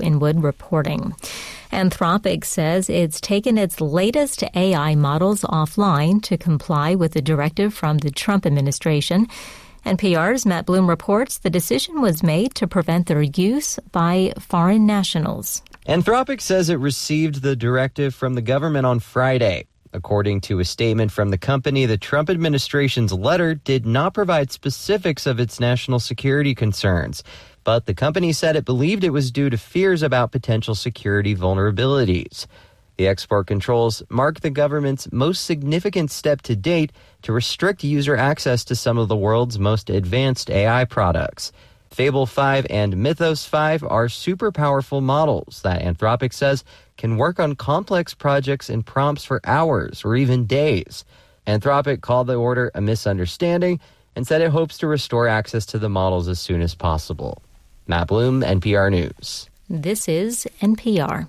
Inwood reporting. Anthropic says it's taken its latest AI models offline to comply with a directive from the Trump administration. NPR's Matt Bloom reports the decision was made to prevent their use by foreign nationals. Anthropic says it received the directive from the government on Friday. According to a statement from the company, the Trump administration's letter did not provide specifics of its national security concerns. But the company said it believed it was due to fears about potential security vulnerabilities. The export controls mark the government's most significant step to date to restrict user access to some of the world's most advanced AI products. Fable 5 and Mythos 5 are super powerful models that Anthropic says can work on complex projects and prompts for hours or even days. Anthropic called the order a misunderstanding and said it hopes to restore access to the models as soon as possible. Matt Bloom, NPR News. This is NPR.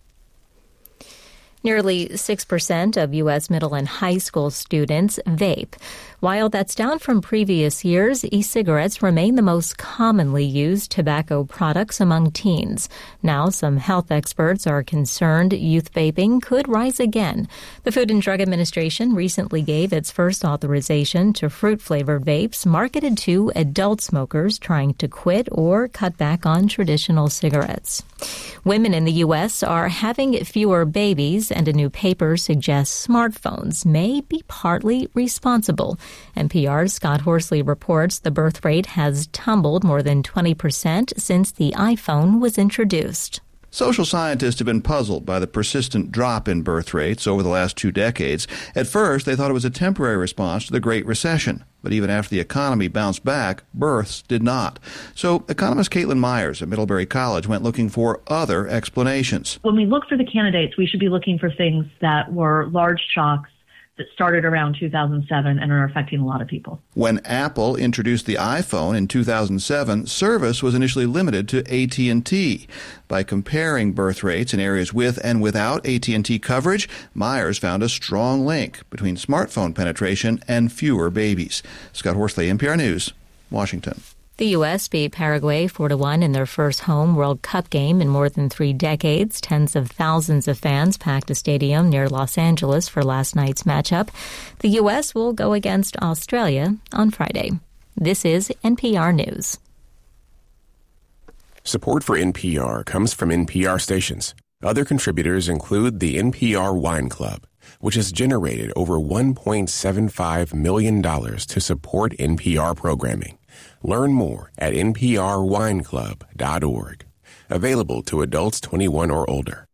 Nearly 6% of U.S. middle and high school students vape. While that's down from previous years, e-cigarettes remain the most commonly used tobacco products among teens. Now, some health experts are concerned youth vaping could rise again. The Food and Drug Administration recently gave its first authorization to fruit-flavored vapes marketed to adult smokers trying to quit or cut back on traditional cigarettes. Women in the U.S. are having fewer babies, and a new paper suggests smartphones may be partly responsible. NPR's Scott Horsley reports the birth rate has tumbled more than 20% since the iPhone was introduced. Social scientists have been puzzled by the persistent drop in birth rates over the last 2 decades. At first, they thought it was a temporary response to the Great Recession. But even after the economy bounced back, births did not. So economist Caitlin Myers at Middlebury College went looking for other explanations. When we look for the candidates, we should be looking for things that were large shocks that started around 2007 and are affecting a lot of people. When Apple introduced the iPhone in 2007, service was initially limited to AT&T. By comparing birth rates in areas with and without AT&T coverage, Myers found a strong link between smartphone penetration and fewer babies. Scott Horsley, NPR News, Washington. The U.S. beat Paraguay 4-1 in their first home World Cup game in more than 3 decades. Tens of thousands of fans packed a stadium near Los Angeles for last night's matchup. The U.S. will go against Australia on Friday. This is NPR News. Support for NPR comes from NPR stations. Other contributors include the NPR Wine Club, which has generated over $1.75 million to support NPR programming. Learn more at nprwineclub.org. Available to adults 21 or older.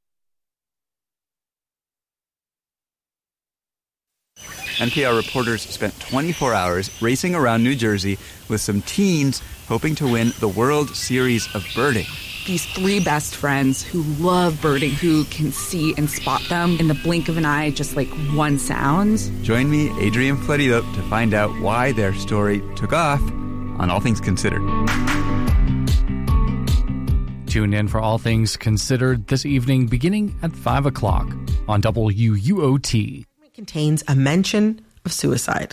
NPR reporters spent 24 hours racing around New Jersey with some teens hoping to win the World Series of Birding. These 3 best friends who love birding, who can see and spot them in the blink of an eye, just like one sound. Join me, Adrian Florido, to find out why their story took off on All Things Considered. Tune in for All Things Considered this evening beginning at 5 o'clock on WUOT. It contains a mention of suicide.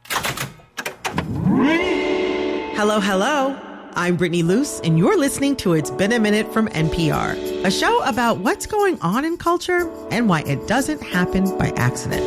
Hello, hello. I'm Brittany Luce, and you're listening to It's Been a Minute from NPR, a show about what's going on in culture and why it doesn't happen by accident.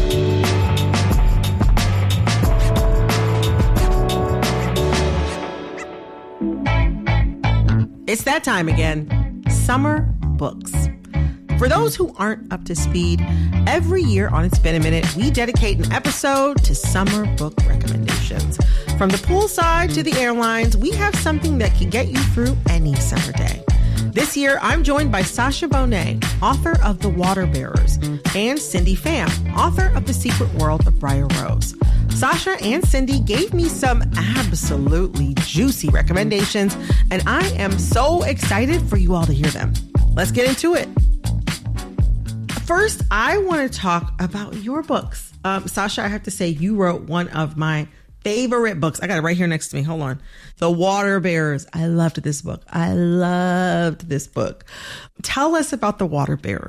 It's that time again. Summer books. For those who aren't up to speed, every year on It's Been a Minute, we dedicate an episode to summer book recommendations. From the poolside to the airlines, we have something that can get you through any summer day. This year, I'm joined by Sasha Bonet, author of The Water Bearers, and Cindy Pham, author of The Secret World of Briar Rose. Sasha and Cindy gave me some absolutely juicy recommendations, and I am so excited for you all to hear them. Let's get into it. First, I want to talk about your books. Sasha, I have to say, you wrote one of my favorite books. I got it right here next to me. Hold on. The Water Bearers. I loved this book. Tell us about The Water Bearers.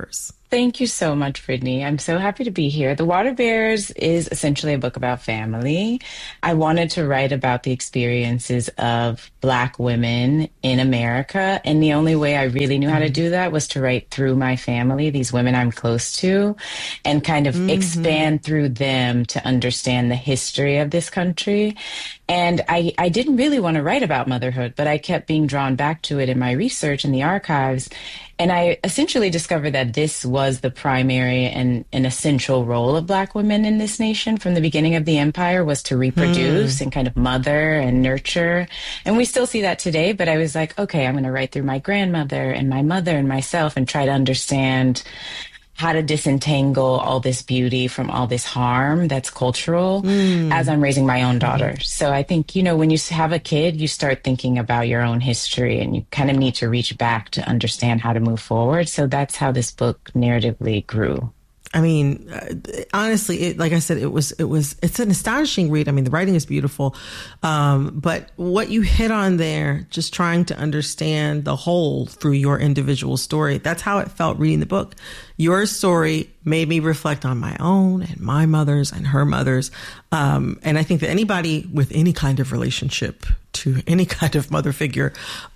Thank you so much, Brittany. I'm so happy to be here. The Water Bears is essentially a book about family. I wanted to write about the experiences of Black women in America. And the only way I really knew how to do that was to write through my family, these women I'm close to, and kind of expand through them to understand the history of this country. And I didn't really want to write about motherhood, but I kept being drawn back to it in my research in the archives. And I essentially discovered that this was the primary and an essential role of Black women in this nation from the beginning of the empire, was to reproduce and kind of mother and nurture. And we still see that today. But I was like, okay, I'm going to write through my grandmother and my mother and myself and try to understand how to disentangle all this beauty from all this harm that's cultural as I'm raising my own daughter. So I think, you know, when you have a kid, you start thinking about your own history and you kind of need to reach back to understand how to move forward. So that's how this book narratively grew. I mean, honestly, like I said, it's an astonishing read. I mean, the writing is beautiful. But what you hit on there, just trying to understand the whole through your individual story, that's how it felt reading the book. Your story made me reflect on my own and my mother's and her mother's. And I think that anybody with any kind of relationship to any kind of mother figure,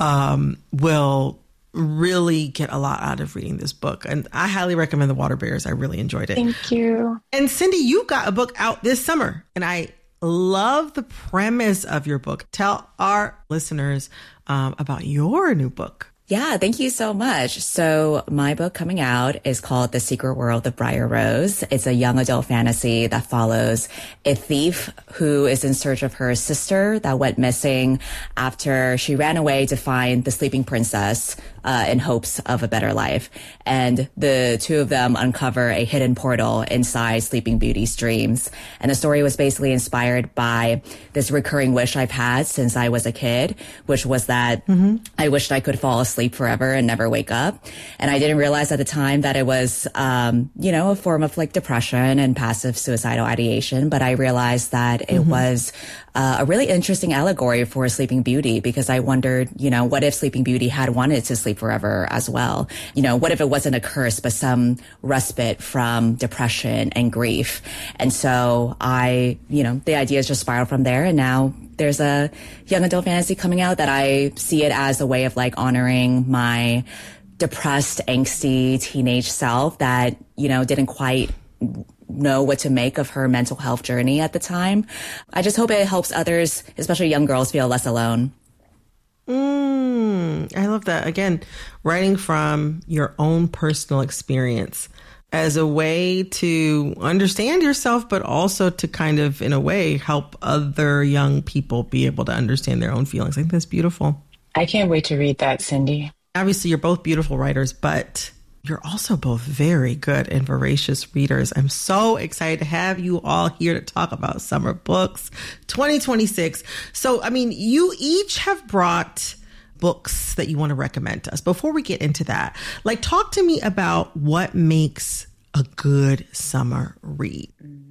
will really get a lot out of reading this book. And I highly recommend The Water Bears. I really enjoyed it. Thank you. And Cindy, you got a book out this summer, and I love the premise of your book. Tell our listeners about your new book. Yeah, thank you so much. So my book coming out is called The Secret World of Briar Rose. It's a young adult fantasy that follows a thief who is in search of her sister that went missing after she ran away to find the sleeping princess in hopes of a better life. And the two of them uncover a hidden portal inside Sleeping Beauty's dreams. And the story was basically inspired by this recurring wish I've had since I was a kid, which was that I wished I could fall asleep forever and never wake up. And I didn't realize at the time that it was, a form of like depression and passive suicidal ideation. But I realized that it was a really interesting allegory for Sleeping Beauty, because I wondered, what if Sleeping Beauty had wanted to sleep forever as well? What if it wasn't a curse, but some respite from depression and grief? And so the ideas just spiraled from there. And now there's a young adult fantasy coming out that I see it as a way of like honoring my depressed, angsty teenage self that, didn't quite know what to make of her mental health journey at the time. I just hope it helps others, especially young girls, feel less alone. I love that. Again, writing from your own personal experience as a way to understand yourself, but also to kind of, in a way, help other young people be able to understand their own feelings. I think that's beautiful. I can't wait to read that, Cindy. Obviously, you're both beautiful writers, but you're also both very good and voracious readers. I'm so excited to have you all here to talk about Summer Books 2026. So, you each have brought books that you want to recommend to us. Before we get into that, talk to me about what makes a good summer read.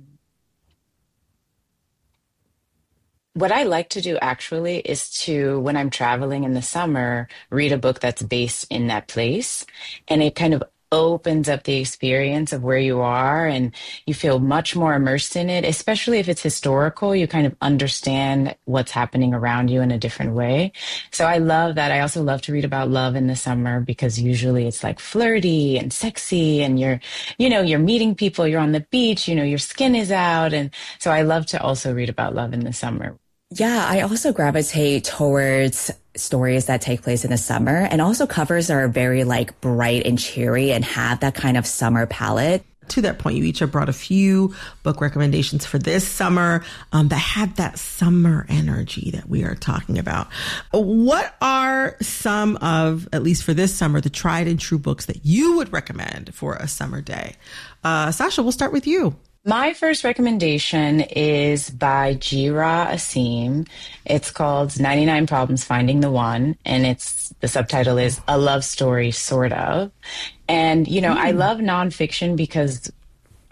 What I like to do actually is to, when I'm traveling in the summer, read a book that's based in that place. And it kind of opens up the experience of where you are and you feel much more immersed in it, especially if it's historical. You kind of understand what's happening around you in a different way. So I love that. I also love to read about love in the summer because usually it's like flirty and sexy and you're meeting people, you're on the beach, your skin is out. And so I love to also read about love in the summer. Yeah, I also gravitate towards stories that take place in the summer, and also covers are very bright and cheery and have that kind of summer palette. To that point, you each have brought a few book recommendations for this summer that have that summer energy that we are talking about. What are some of, at least for this summer, the tried and true books that you would recommend for a summer day? Sasha, we'll start with you. My first recommendation is by Jira Asim. It's called 99 Problems Finding the One, and the subtitle is A Love Story, Sort of. And, I love nonfiction because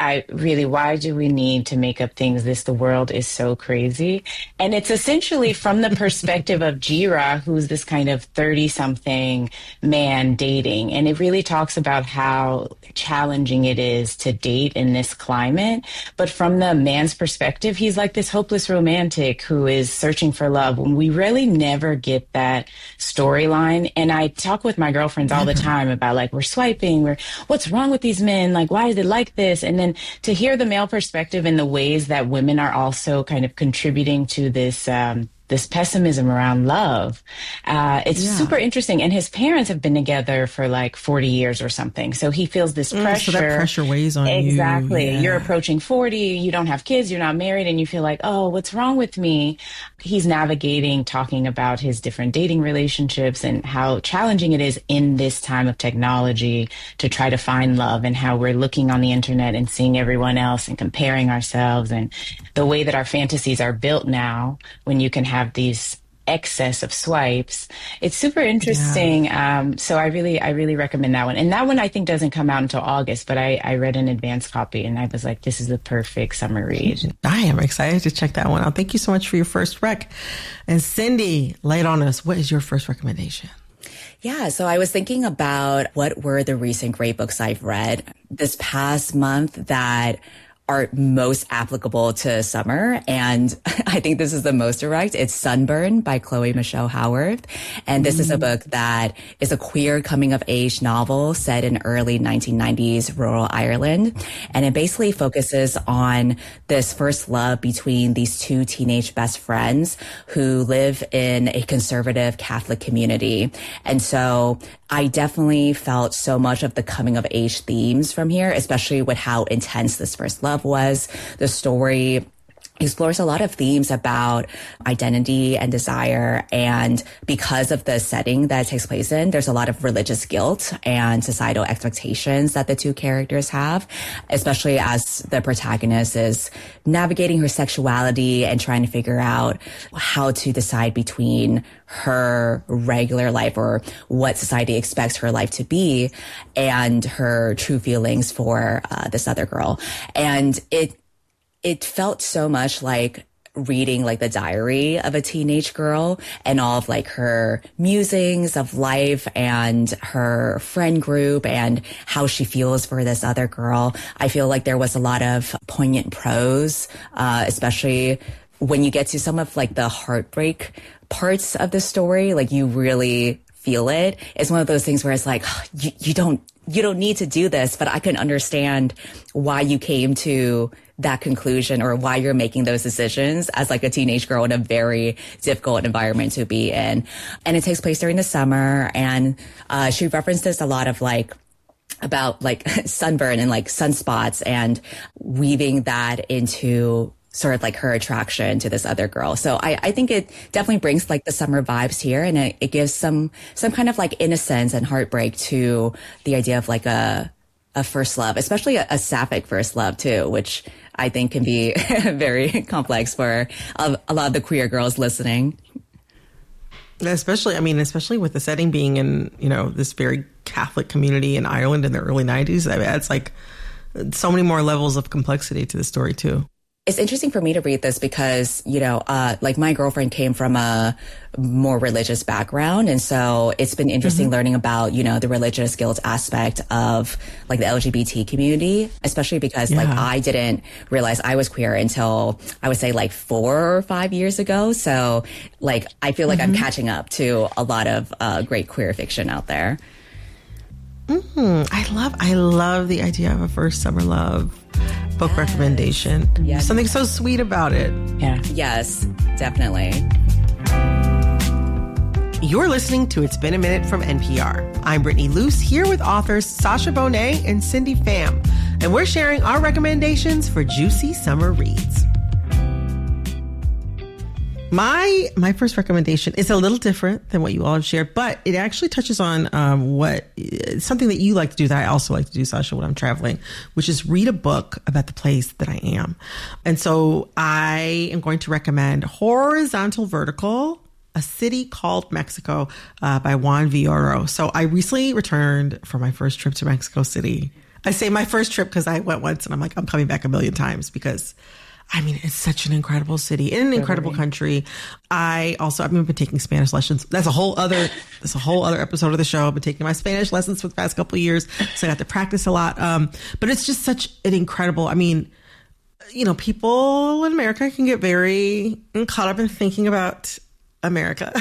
why do we need to make up things? The world is so crazy. And it's essentially from the perspective of Jira, who's this kind of 30-something man dating. And it really talks about how challenging it is to date in this climate. But from the man's perspective, he's like this hopeless romantic who is searching for love. We really never get that storyline. And I talk with my girlfriends all the time about like, we're swiping, what's wrong with these men? Like, why is it like this? And then to hear the male perspective in the ways that women are also kind of contributing to this this pessimism around love. It's super interesting. And his parents have been together for like 40 years or something. So he feels this pressure. So that pressure weighs on you. Exactly. Yeah. You're approaching 40, you don't have kids, you're not married, and you feel like, oh, what's wrong with me? He's navigating, talking about his different dating relationships and how challenging it is in this time of technology to try to find love, and how we're looking on the internet and seeing everyone else and comparing ourselves, and the way that our fantasies are built now when you can have these excess of swipes. It's super interesting. Yeah. So I really recommend that one. And that one I think doesn't come out until August, but I read an advance copy and I was like, this is the perfect summer read. I am excited to check that one out. Thank you so much for your first rec. And Cindy, lay it on us. What is your first recommendation? Yeah, so I was thinking about what were the recent great books I've read this past month that are most applicable to summer. And I think this is the most direct. It's Sunburn by Chloe Michelle Howard. And this is a book that is a queer coming of age novel set in early 1990s rural Ireland. And it basically focuses on this first love between these two teenage best friends who live in a conservative Catholic community. And so I definitely felt so much of the coming of age themes from here, especially with how intense this first love was. The story explores a lot of themes about identity and desire. And because of the setting that it takes place in, there's a lot of religious guilt and societal expectations that the two characters have, especially as the protagonist is navigating her sexuality and trying to figure out how to decide between her regular life, or what society expects her life to be, and her true feelings for this other girl. And it felt so much like reading like the diary of a teenage girl, and all of like her musings of life and her friend group and how she feels for this other girl. I feel like there was a lot of poignant prose, especially when you get to some of like the heartbreak parts of the story. Like you really feel it. It's one of those things where it's like, you don't need to do this, but I can understand why you came to that conclusion, or why you're making those decisions as like a teenage girl in a very difficult environment to be in. And it takes place during the summer. And she references a lot of like about like sunburn and like sunspots, and weaving that into sort of like her attraction to this other girl. So I think it definitely brings like the summer vibes here, and it gives some kind of like innocence and heartbreak to the idea of like a first love, especially a sapphic first love too, which I think can be very complex for a lot of the queer girls listening. Especially with the setting being in, this very Catholic community in Ireland in the early 90s. I mean, it's like so many more levels of complexity to the story too. It's interesting for me to read this because, like my girlfriend came from a more religious background. And so it's been interesting learning about, the religious guilt aspect of like the LGBT community, especially because like I didn't realize I was queer until I would say like 4 or 5 years ago. So like, I feel like I'm catching up to a lot of great queer fiction out there. I love the idea of a first summer love book recommendation. Yes. Something so sweet about it. Yeah. Yes, definitely. You're listening to It's Been a Minute from NPR. I'm Brittany Luce, here with authors Sasha Bonet and Cindy Pham, and we're sharing our recommendations for juicy summer reads. My first recommendation is a little different than what you all have shared, but it actually touches on something that you like to do that I also like to do, Sasha, when I'm traveling, which is read a book about the place that I am. And so I am going to recommend Horizontal Vertical, A City Called Mexico by Juan Villoro. So I recently returned from my first trip to Mexico City. I say my first trip because I went once and I'm like, I'm coming back a million times because I mean, it's such an incredible city and an incredible country. I've been taking Spanish lessons. That's a whole other episode of the show. I've been taking my Spanish lessons for the past couple of years. So I got to practice a lot. But it's just such an incredible, I mean, you know, people in America can get very caught up in thinking about America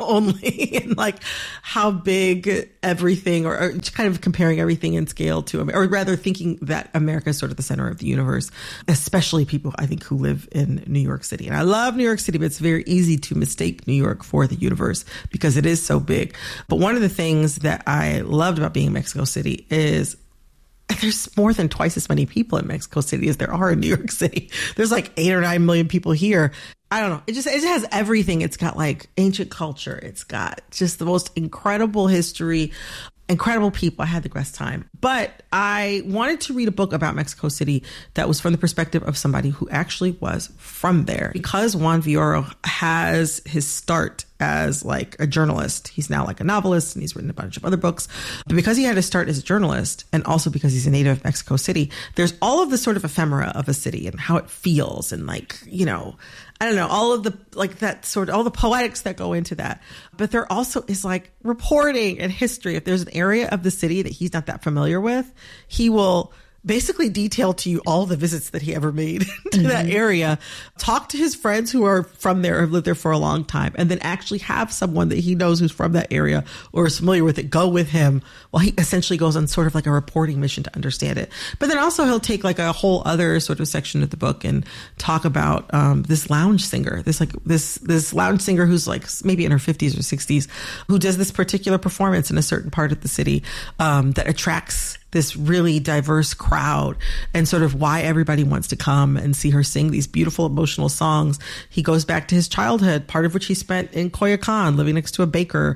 only and like how big everything or kind of comparing everything in scale to, or rather thinking that America is sort of the center of the universe, especially people I think who live in New York City. And I love New York City, but it's very easy to mistake New York for the universe because it is so big. But one of the things that I loved about being in Mexico City is there's more than twice as many people in Mexico City as there are in New York City. There's like 8 or 9 million people here. I don't know. It has everything. It's got like ancient culture. It's got just the most incredible history, incredible people. I had the best time. But I wanted to read a book about Mexico City that was from the perspective of somebody who actually was from there. Because Juan Villoro has his start as like a journalist. He's now like a novelist and he's written a bunch of other books. But because he had to start as a journalist and also because he's a native of Mexico City, there's all of the sort of ephemera of a city and how it feels and like, you know, I don't know, all of the like that sort of all the poetics that go into that. But there also is like reporting and history. If there's an area of the city that he's not that familiar with, he will basically detail to you all the visits that he ever made to that area, talk to his friends who are from there, have lived there for a long time, and then actually have someone that he knows who's from that area or is familiar with it go with him while he essentially goes on sort of like a reporting mission to understand it. But then also he'll take like a whole other sort of section of the book and talk about this lounge singer, this lounge singer who's like maybe in her 50s or 60s, who does this particular performance in a certain part of the city that attracts this really diverse crowd and sort of why everybody wants to come and see her sing these beautiful emotional songs. He goes back to his childhood, part of which he spent in Coyoacan, living next to a baker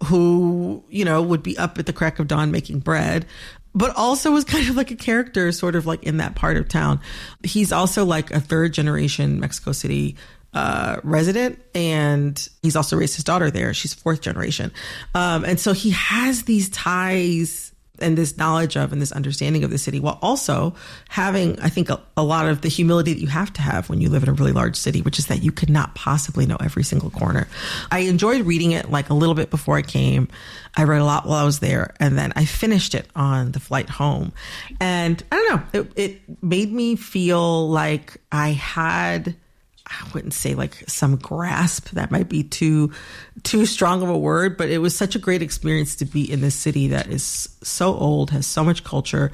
who, you know, would be up at the crack of dawn making bread, but also was kind of like a character sort of like in that part of town. He's also like a third generation Mexico City resident, and he's also raised his daughter there. She's fourth generation. And so he has these ties and this knowledge of and this understanding of the city while also having, I think, a lot of the humility that you have to have when you live in a really large city, which is that you could not possibly know every single corner. I enjoyed reading it like a little bit before I came. I read a lot while I was there, and then I finished it on the flight home. And I don't know, it made me feel like I had, I wouldn't say like some grasp, that might be too strong of a word, but it was such a great experience to be in this city that is so old, has so much culture,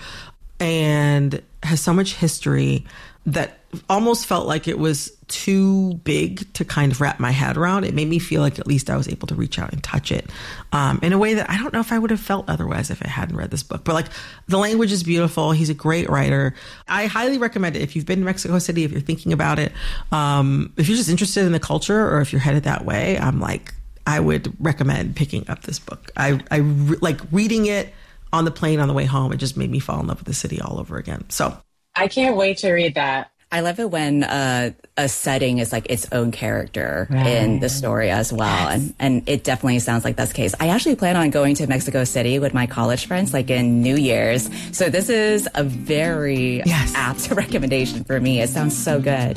and has so much history that almost felt like it was too big to kind of wrap my head around. It made me feel like at least I was able to reach out and touch it in a way that I don't know if I would have felt otherwise if I hadn't read this book. But like the language is beautiful. He's a great writer. I highly recommend it if you've been to Mexico City, if you're thinking about it, if you're just interested in the culture or if you're headed that way. I would recommend picking up this book. I like reading it on the plane on the way home. It just made me fall in love with the city all over again. So I can't wait to read that. I love it when a setting is like its own character in the story as well. Yes. And it definitely sounds like that's the case. I actually plan on going to Mexico City with my college friends like in New Year's. So this is a very apt recommendation for me. It sounds so good.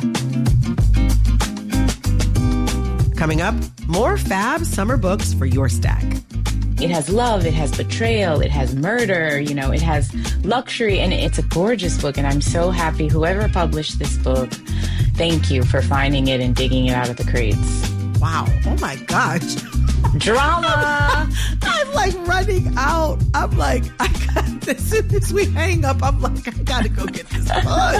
Coming up, more fab summer books for your stack. It has love, it has betrayal, it has murder, you know, it has luxury, and it's a gorgeous book. And I'm so happy whoever published this book, thank you for finding it and digging it out of the crates. Wow. Oh my gosh. Drama. I'm like running out. I'm like, as soon as we hang up, I'm like, I gotta go get this book.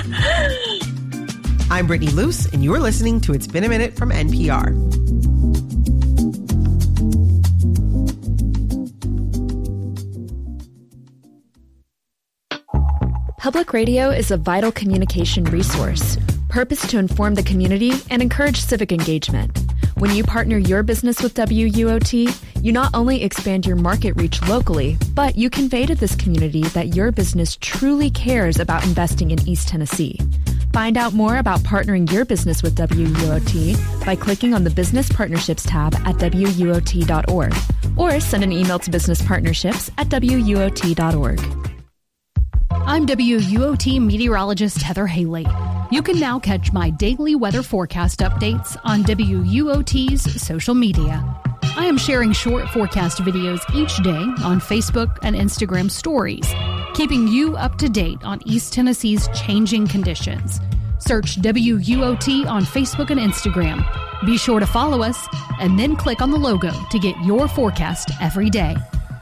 I'm Brittany Luce, and you're listening to It's Been a Minute from NPR. Public radio is a vital communication resource, purposed to inform the community and encourage civic engagement. When you partner your business with WUOT, you not only expand your market reach locally, but you convey to this community that your business truly cares about investing in East Tennessee. Find out more about partnering your business with WUOT by clicking on the Business Partnerships tab at WUOT.org or send an email to businesspartnerships@WUOT.org. I'm WUOT meteorologist Heather Haley. You can now catch my daily weather forecast updates on WUOT's social media. I am sharing short forecast videos each day on Facebook and Instagram stories, keeping you up to date on East Tennessee's changing conditions. Search WUOT on Facebook and Instagram. Be sure to follow us and then click on the logo to get your forecast every day.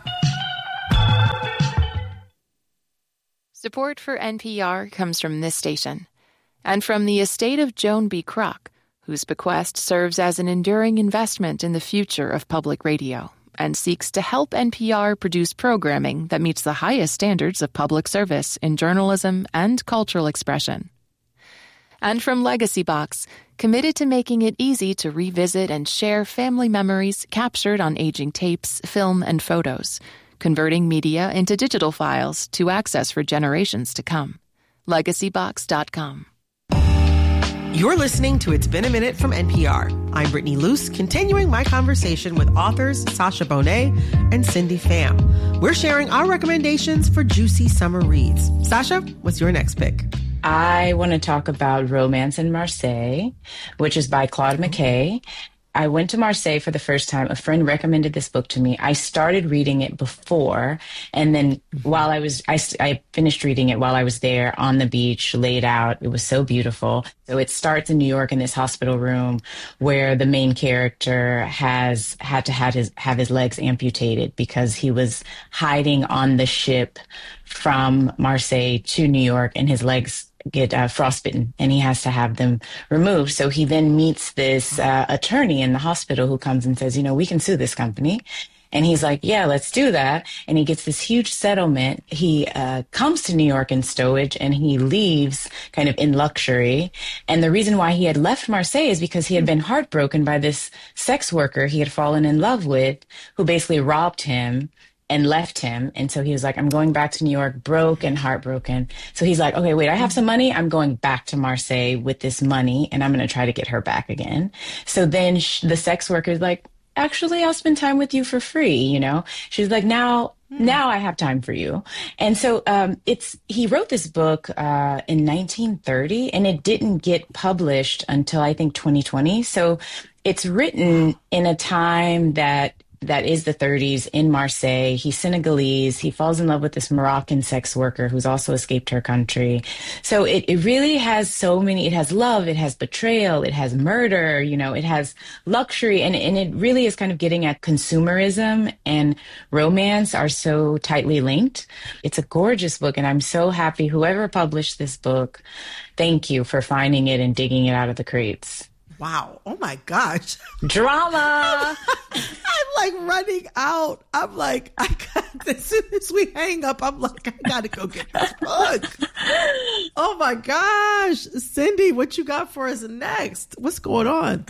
Support for NPR comes from this station and from the estate of Joan B. Kroc, whose bequest serves as an enduring investment in the future of public radio and seeks to help NPR produce programming that meets the highest standards of public service in journalism and cultural expression. And from Legacy Box, committed to making it easy to revisit and share family memories captured on aging tapes, film, and photos, converting media into digital files to access for generations to come. LegacyBox.com. You're listening to It's Been a Minute from NPR. I'm Brittany Luce, continuing my conversation with authors Sasha Bonet and Cindy Pham. We're sharing our recommendations for juicy summer reads. Sasha, what's your next pick? I want to talk about Romance in Marseille, which is by Claude McKay. I went to Marseille for the first time. A friend recommended this book to me. I started reading it before, and then while I finished reading it while I was there on the beach, laid out. It was so beautiful. So it starts in New York in this hospital room where the main character had to have his legs amputated because he was hiding on the ship from Marseille to New York, and his legs get frostbitten, and he has to have them removed. So he then meets this attorney in the hospital who comes and says, we can sue this company. And he's like, yeah, let's do that. And he gets this huge settlement. He comes to New York in stowage, and he leaves kind of in luxury. And the reason why he had left Marseille is because he had been heartbroken by this sex worker he had fallen in love with, who basically robbed him and left him. And so he was like, I'm going back to New York, broke and heartbroken. So he's like, okay, wait, I have some money. I'm going back to Marseille with this money, and I'm going to try to get her back again. So then the sex worker is like, actually, I'll spend time with you for free. She's like, now I have time for you. And so he wrote this book in 1930, and it didn't get published until I think 2020. So it's written in a time that is the 30s in Marseille. He's Senegalese. He falls in love with this Moroccan sex worker who's also escaped her country. So it really has it has love, it has betrayal, it has murder, it has luxury. And it really is kind of getting at consumerism and romance are so tightly linked. It's a gorgeous book, and I'm so happy whoever published this book, thank you for finding it and digging it out of the crates. Wow. Oh my gosh. Drama. I'm like running out. I'm like, as soon as we hang up, I'm like, I gotta go get this book. Oh my gosh. Cindy, what you got for us next? What's going on?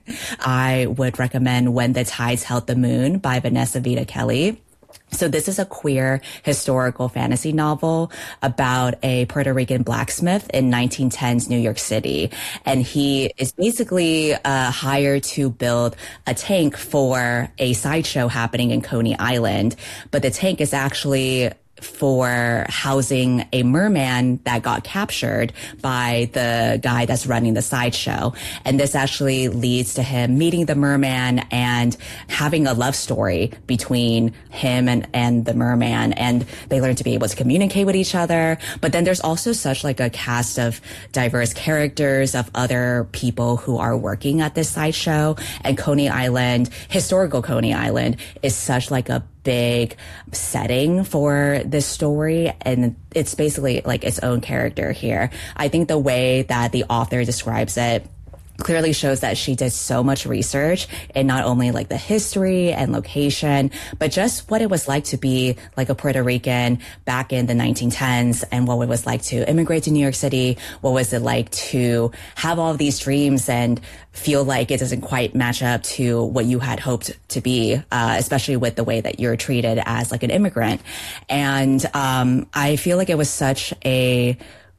I would recommend When the Tides Held the Moon by Vanessa Vita Kelly. So this is a queer historical fantasy novel about a Puerto Rican blacksmith in 1910s New York City. And he is basically hired to build a tank for a sideshow happening in Coney Island. But the tank is actually for housing a merman that got captured by the guy that's running the sideshow. And this actually leads to him meeting the merman and having a love story between him and the merman. And they learn to be able to communicate with each other. But then there's also such like a cast of diverse characters of other people who are working at this sideshow. And Coney Island, historical Coney Island, is such like a big setting for this story, and it's basically like its own character here. I think the way that the author describes it clearly shows that she did so much research in not only like the history and location, but just what it was like to be like a Puerto Rican back in the 1910s and what it was like to immigrate to New York City. What was it like to have all of these dreams and feel like it doesn't quite match up to what you had hoped to be, especially with the way that you're treated as like an immigrant. And I feel like it was such a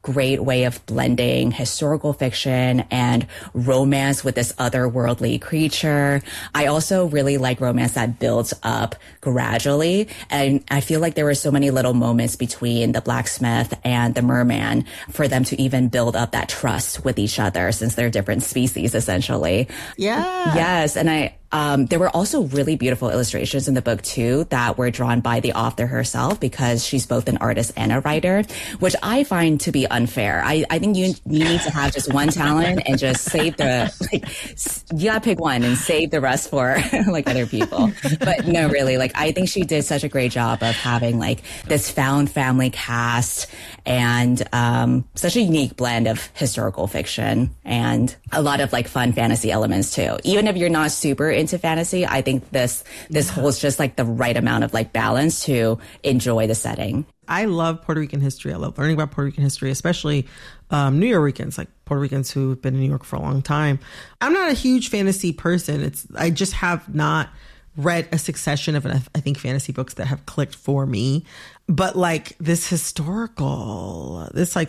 great way of blending historical fiction and romance with this otherworldly creature. I also really like romance that builds up gradually. And I feel like there were so many little moments between the blacksmith and the merman for them to even build up that trust with each other, since they're different species, essentially. Yeah. Yes. And there were also really beautiful illustrations in the book too that were drawn by the author herself, because she's both an artist and a writer, which I find to be unfair. I think you need to have just one talent and just save you gotta pick one and save the rest for like other people. But no, really, like I think she did such a great job of having like this found family cast and such a unique blend of historical fiction and a lot of like fun fantasy elements too. Even if you're not super into fantasy, I think this holds just like the right amount of like balance to enjoy the setting. I love Puerto Rican history. I love learning about Puerto Rican history, especially New Yorkers, like Puerto Ricans who have been in New York for a long time. I'm not a huge fantasy person. I just have not read a succession of, I think, fantasy books that have clicked for me. But like this historical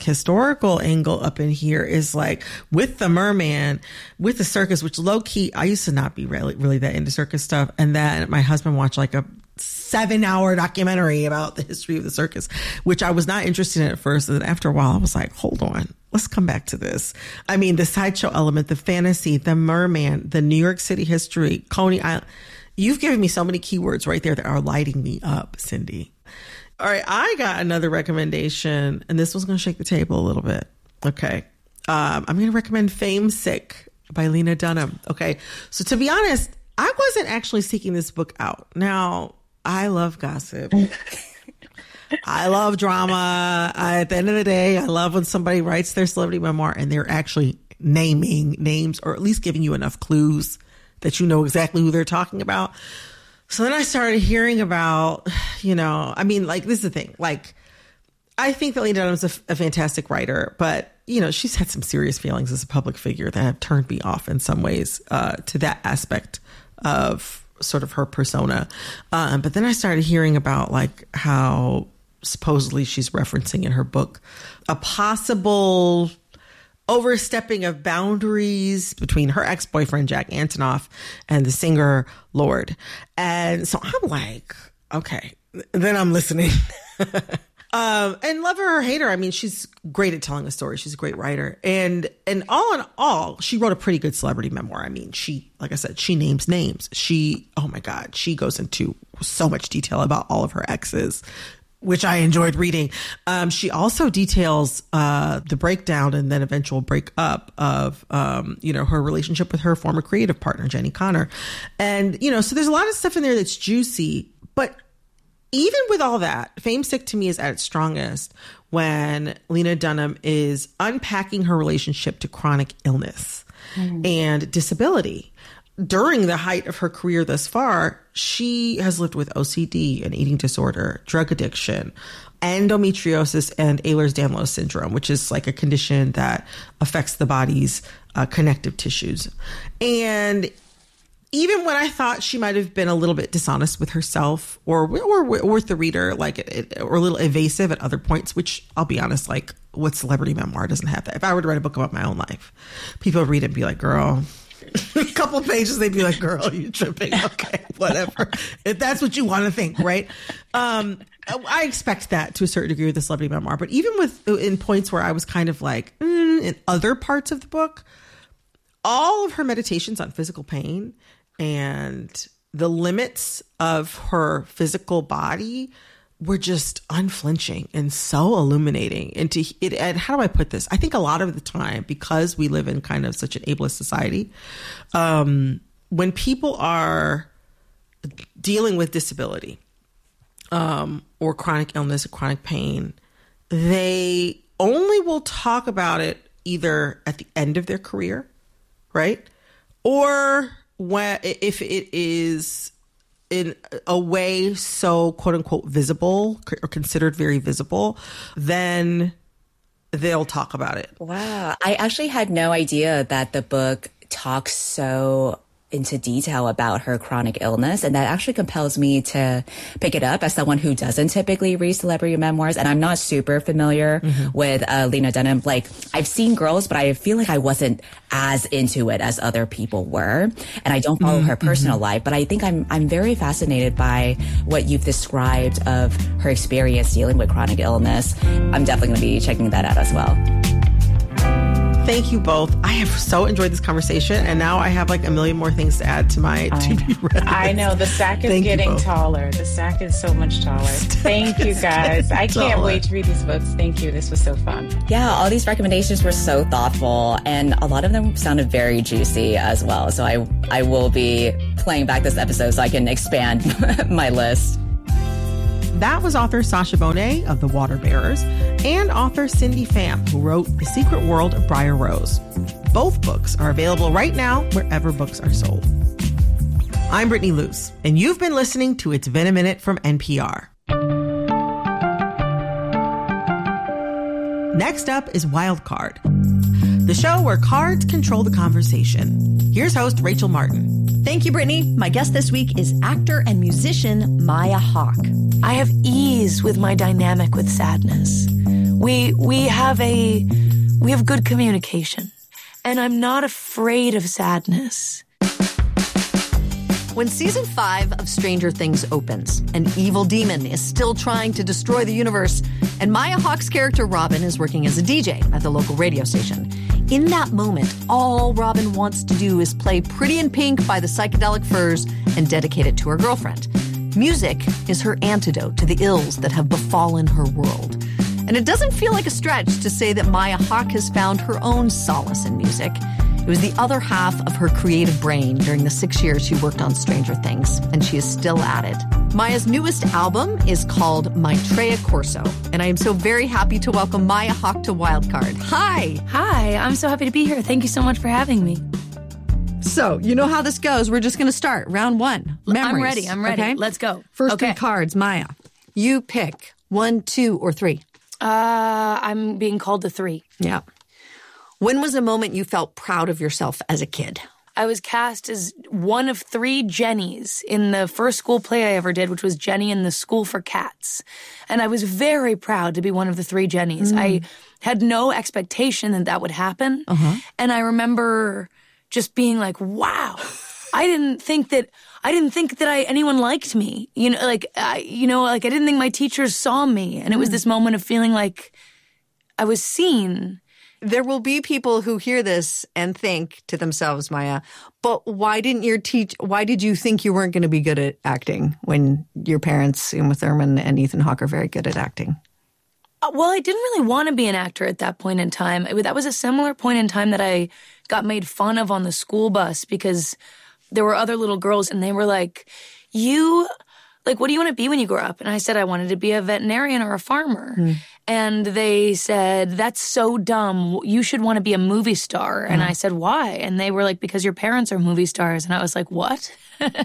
angle up in here is like with the merman, with the circus, which low key, I used to not be really that into circus stuff. And then my husband watched like a 7-hour documentary about the history of the circus, which I was not interested in at first. And then after a while, I was like, hold on, let's come back to this. I mean, the sideshow element, the fantasy, the merman, the New York City history, Coney Island. You've given me so many keywords right there that are lighting me up, Cindy. All right, I got another recommendation, and this was going to shake the table a little bit. Okay. I'm going to recommend Fame Sick by Lena Dunham. Okay. So to be honest, I wasn't actually seeking this book out. Now, I love gossip. I love drama. At the end of the day, I love when somebody writes their celebrity memoir and they're actually naming names or at least giving you enough clues that you know exactly who they're talking about. So then I started hearing about, this is the thing. Like, I think that Lena Dunham's a fantastic writer, but, she's had some serious feelings as a public figure that have turned me off in some ways to that aspect of sort of her persona. But then I started hearing about like how supposedly she's referencing in her book a possible overstepping of boundaries between her ex-boyfriend, Jack Antonoff, and the singer Lorde. And so I'm like, okay, then I'm listening. And love her or hate her, I mean, she's great at telling a story. She's a great writer. And all in all, she wrote a pretty good celebrity memoir. I mean, like I said, she names names. Oh my God, she goes into so much detail about all of her exes, which I enjoyed reading. She also details the breakdown and then eventual breakup of, her relationship with her former creative partner, Jenny Connor. And, so there's a lot of stuff in there that's juicy. But even with all that, Fame Sick to me is at its strongest when Lena Dunham is unpacking her relationship to chronic illness and disability. During the height of her career thus far, she has lived with OCD, an eating disorder, drug addiction, endometriosis, and Ehlers-Danlos syndrome, which is like a condition that affects the body's connective tissues. And even when I thought she might have been a little bit dishonest with herself or with the reader, or a little evasive at other points, which I'll be honest, like what celebrity memoir doesn't have that? If I were to write a book about my own life, people would read it and be like, girl, a couple of pages, they'd be like, girl, you're tripping. Okay, whatever. If that's what you want to think, right? I expect that to a certain degree with the celebrity memoir. But even in points where I was kind of like, in other parts of the book, all of her meditations on physical pain and the limits of her physical body were just unflinching and so illuminating. And how do I put this? I think a lot of the time, because we live in kind of such an ableist society, when people are dealing with disability or chronic illness or chronic pain, they only will talk about it either at the end of their career, right? Or if it is in a way so quote unquote visible or considered very visible, then they'll talk about it. Wow. I actually had no idea that the book talks so into detail about her chronic illness. And that actually compels me to pick it up as someone who doesn't typically read celebrity memoirs. And I'm not super familiar with Lena Dunham. Like, I've seen Girls, but I feel like I wasn't as into it as other people were. And I don't follow her personal life, but I think I'm very fascinated by what you've described of her experience dealing with chronic illness. I'm definitely going to be checking that out as well. Thank you both. I have so enjoyed this conversation, and now I have like a million more things to add to my to-be read. I know. The stack is getting taller. The stack is so much taller. Thank you, guys. I can't wait to read these books. Thank you. This was so fun. Yeah, all these recommendations were so thoughtful, and a lot of them sounded very juicy as well. So I will be playing back this episode so I can expand my list. That was author Sasha Bonet of The Water Bearers and author Cindy Pham, who wrote The Secret World of Briar Rose. Both books are available right now wherever books are sold. I'm Brittany Luce, and you've been listening to It's Been a Minute from NPR. Next up is Wild Card, the show where cards control the conversation. Here's host Rachel Martin. Thank you, Brittany. My guest this week is actor and musician Maya Hawke. I have ease with my dynamic with sadness. We have good communication, and I'm not afraid of sadness. When season 5 of Stranger Things opens, an evil demon is still trying to destroy the universe, and Maya Hawke's character Robin is working as a DJ at the local radio station. In that moment, all Robin wants to do is play Pretty in Pink by the Psychedelic Furs and dedicate it to her girlfriend. Music is her antidote to the ills that have befallen her world. And it doesn't feel like a stretch to say that Maya Hawke has found her own solace in music. It was the other half of her creative brain during the 6 years she worked on Stranger Things, and she is still at it. Maya's newest album is called Maitreya Corso, and I am so very happy to welcome Maya Hawke to Wildcard. Hi! Hi, I'm so happy to be here. Thank you so much for having me. So, you know how this goes. We're just going to start. Round 1. Memories. I'm ready. Okay? Let's go. First 3 cards, Maya. You pick 1, 2, or 3. I'm being called to 3. Yeah. When was a moment you felt proud of yourself as a kid? I was cast as one of 3 Jennies in the first school play I ever did, which was Jenny in the School for Cats. And I was very proud to be one of the 3 Jennies. I had no expectation that that would happen. And I remember just being like, wow, I didn't think that anyone liked me. I didn't think my teachers saw me. And it was this moment of feeling like I was seen. There will be people who hear this and think to themselves, Maya, but why did you think you weren't going to be good at acting when your parents, Uma Thurman and Ethan Hawke, are very good at acting? Well, I didn't really want to be an actor at that point in time. That was a similar point in time that I got made fun of on the school bus because there were other little girls and they were like, what do you want to be when you grow up? And I said I wanted to be a veterinarian or a farmer. And they said, that's so dumb. You should want to be a movie star. And I said, why? And they were like, because your parents are movie stars. And I was like, what?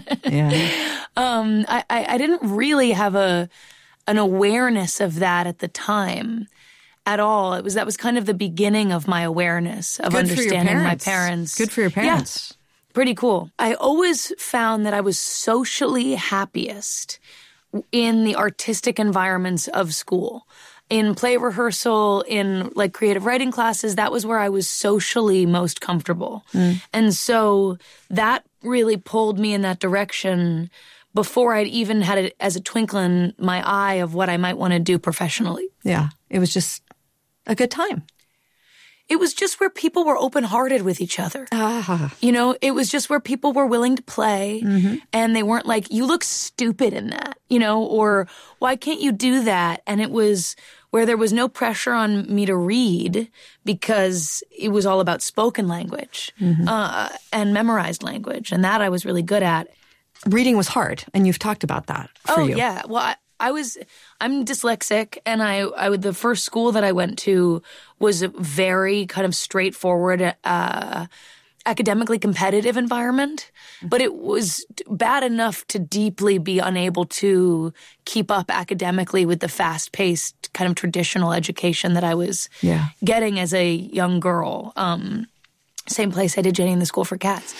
I didn't really have an awareness of that at the time at all. That was kind of the beginning of my awareness of understanding my parents. Good for your parents. Yeah. Pretty cool. I always found that I was socially happiest in the artistic environments of school. In play rehearsal, in creative writing classes, that was where I was socially most comfortable. And so that really pulled me in that direction before I'd even had it as a twinkle in my eye of what I might want to do professionally. Yeah. It was just a good time. It was just where people were open-hearted with each other. It was just where people were willing to play and they weren't like, you look stupid in that, or why can't you do that? And it was where there was no pressure on me to read because it was all about spoken language and memorized language. And that I was really good at. Reading was hard, and you've talked about that for you. Oh, yeah. Well, I'm dyslexic, and the first school that I went to was a very kind of straightforward, academically competitive environment, but it was bad enough to deeply be unable to keep up academically with the fast-paced kind of traditional education that I was getting as a young girl. same place I did Jenny and the School for Cats.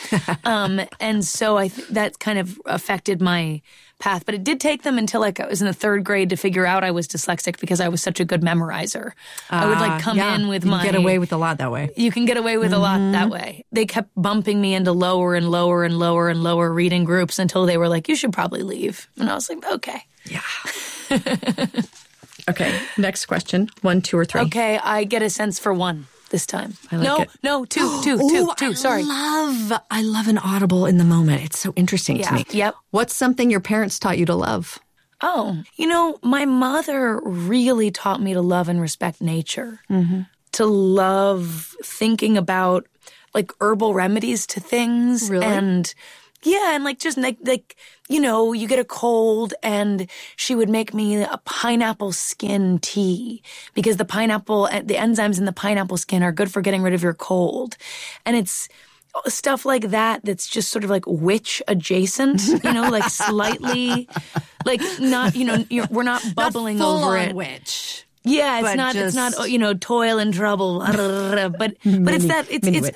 And so that kind of affected my path. But it did take them until like I was in the 3rd grade to figure out I was dyslexic because I was such a good memorizer. I would like come in with you get away with a lot that way. You can get away with a lot that way. They kept bumping me into lower and lower and lower and lower reading groups until they were like, you should probably leave. And I was like, okay. Yeah. Okay, next question. 1, 2, or 3. Okay, I get a sense for 1 this time. I like it. No, two. Sorry. I love an audible in the moment. It's so interesting to me. Yep. What's something your parents taught you to love? Oh, my mother really taught me to love and respect nature. To love thinking about like herbal remedies to things. Really? And yeah, and like just like you get a cold and she would make me a pineapple skin tea because the enzymes in the pineapple skin are good for getting rid of your cold. And it's stuff like that that's just sort of like witch adjacent, like slightly, like not, we're not bubbling not over it. Witch. Yeah, it's not toil and trouble, but it's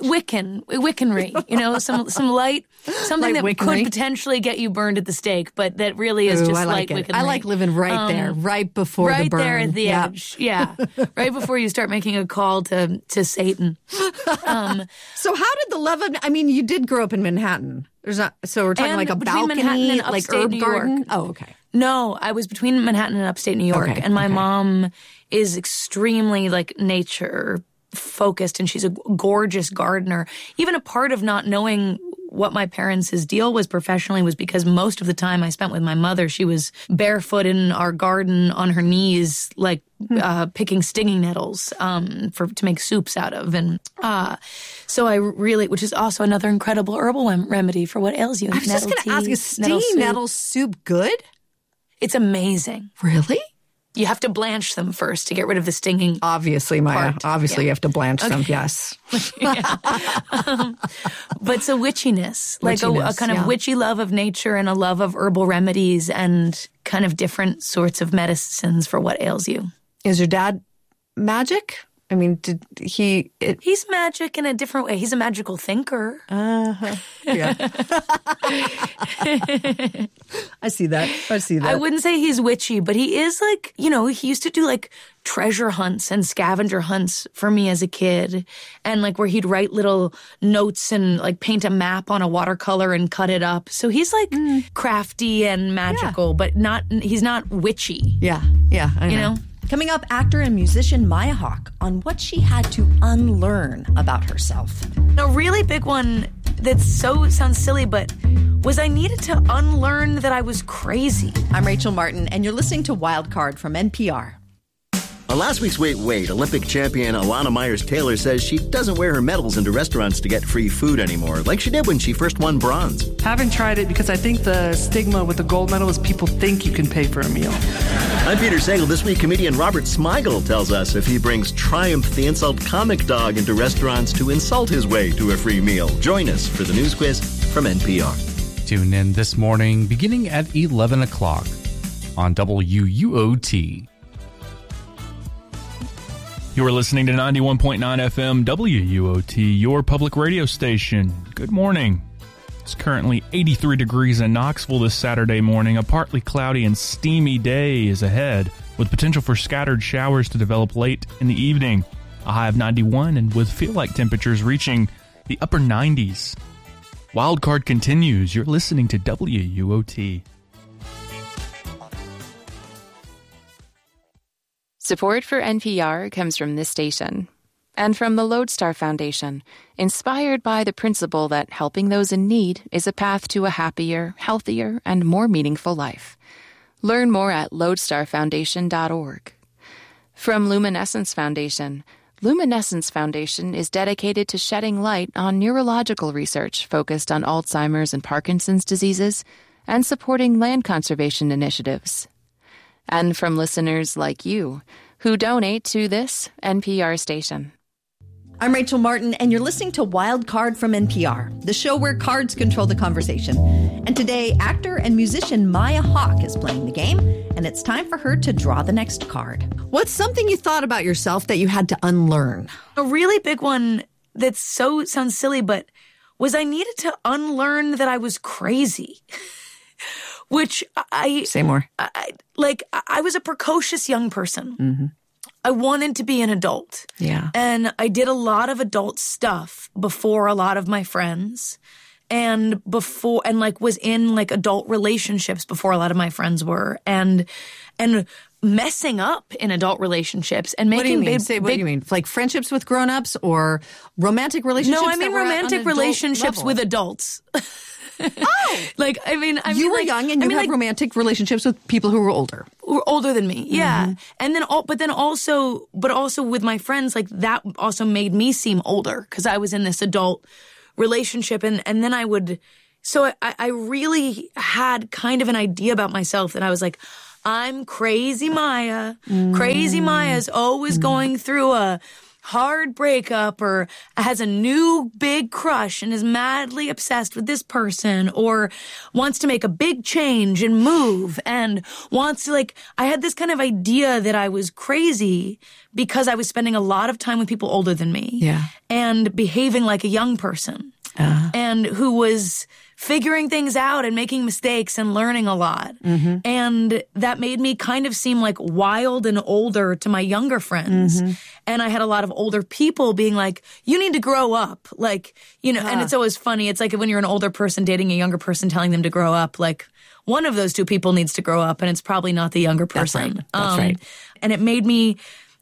Wiccanry, some light, something that Wiccanry. could potentially get you burned at the stake, but that really is just light Wiccanry. I like living right there, right before the burn. Right there at the edge, yeah. Right before you start making a call to Satan. So how did the love of, you did grow up in Manhattan. So we're talking like a balcony, like herb garden? Oh, okay. No, I was between Manhattan and upstate New York, and my mom is extremely like nature focused, and she's a gorgeous gardener. Even a part of not knowing what my parents' deal was professionally was because most of the time I spent with my mother, she was barefoot in our garden on her knees, like picking stinging nettles to make soups out of. And so I really, which is also another incredible herbal remedy for what ails you. I was just going to ask, is stinging nettle soup good? It's amazing. Really? You have to blanch them first to get rid of the stinging. Obviously, Maya. part. Obviously, you have to blanch them. Yes. But it's a witchiness, like a kind of witchy love of nature and a love of herbal remedies and kind of different sorts of medicines for what ails you. Is your dad magic? Did he... He's magic in a different way. He's a magical thinker. Yeah. I see that. I wouldn't say he's witchy, but he is like, he used to do like treasure hunts and scavenger hunts for me as a kid. And like where he'd write little notes and like paint a map on a watercolor and cut it up. So he's like crafty and magical, but he's not witchy. Yeah. Yeah. I know. Coming up, actor and musician Maya Hawke on what she had to unlearn about herself. A really big one that sounds silly, but was I needed to unlearn that I was crazy. I'm Rachel Martin, and you're listening to Wild Card from NPR. On last week's Wait, Olympic champion Alana Myers-Taylor says she doesn't wear her medals into restaurants to get free food anymore, like she did when she first won bronze. Haven't tried it because I think the stigma with the gold medal is people think you can pay for a meal. I'm Peter Sagal. This week, comedian Robert Smigel tells us if he brings Triumph the Insult Comic Dog into restaurants to insult his way to a free meal. Join us for the news quiz from NPR. Tune in this morning beginning at 11 o'clock on WUOT. You are listening to 91.9 FM WUOT, your public radio station. Good morning. It's currently 83 degrees in Knoxville this Saturday morning. A partly cloudy and steamy day is ahead, with potential for scattered showers to develop late in the evening. A high of 91 and with feel-like temperatures reaching the upper 90s. Wildcard continues. You're listening to WUOT. Support for NPR comes from this station and from the Lodestar Foundation, inspired by the principle that helping those in need is a path to a happier, healthier, and more meaningful life. Learn more at lodestarfoundation.org. From Luminescence Foundation, Luminescence Foundation is dedicated to shedding light on neurological research focused on Alzheimer's and Parkinson's diseases and supporting land conservation initiatives. And from listeners like you, who donate to this NPR station. I'm Rachel Martin, and you're listening to Wild Card from NPR, the show where cards control the conversation. And today, actor and musician Maya Hawke is playing the game, and it's time for her to draw the next card. What's something you thought about yourself that you had to unlearn? A really big one that sounds silly, but was I needed to unlearn that I was crazy. Which Say more. I was a precocious young person. Mm-hmm. I wanted to be an adult. Yeah. And I did a lot of adult stuff before a lot of my friends. And was in like adult relationships before a lot of my friends were. And messing up in adult relationships and making what do you mean? Like friendships with grown-ups or romantic relationships? No, I mean romantic relationships with adults. Oh! You were young and you had romantic relationships with people who were older. Who were older than me, yeah. Mm-hmm. And then also with my friends, like that also made me seem older because I was in this adult relationship. And then I would, so I really had kind of an idea about myself that I was like, I'm crazy Maya. Crazy Maya's always going through a hard breakup or has a new big crush and is madly obsessed with this person or wants to make a big change and move and wants to I had this kind of idea that I was crazy because I was spending a lot of time with people older than me. Yeah. And behaving like a young person. And who was figuring things out and making mistakes and learning a lot. Mm-hmm. And that made me kind of seem like wild and older to my younger friends. Mm-hmm. And I had a lot of older people being like, you need to grow up. And it's always funny. It's like when you're an older person dating a younger person telling them to grow up, like one of those two people needs to grow up and it's probably not the younger person. That's right. And it made me,